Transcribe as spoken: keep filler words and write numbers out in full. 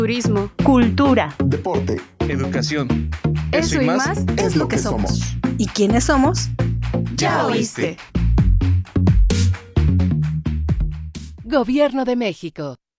turismo, cultura, deporte, educación. Eso, Eso y más, más es lo que somos. ¿Y quiénes somos? Ya oíste. Gobierno de México.